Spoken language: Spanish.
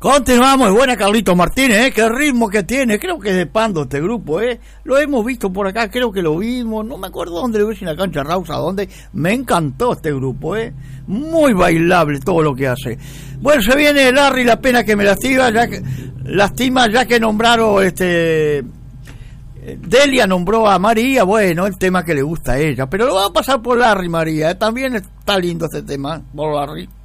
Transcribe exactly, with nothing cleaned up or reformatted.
Continuamos, es buena Carlitos Martínez, ¿eh? Qué ritmo que tiene, creo que es de Pando este grupo, ¿eh? Lo hemos visto por acá, creo que lo vimos, no me acuerdo dónde lo vi, en la cancha Rausa, dónde, me encantó este grupo, ¿eh? Muy bailable todo lo que hace. Bueno, se viene Larry, la pena que me lastima, ya que, lastima ya que nombraron, este... Delia nombró a María, bueno, el tema que le gusta a ella, pero lo va a pasar por Larry, María, ¿eh? También está lindo este tema, por Larry.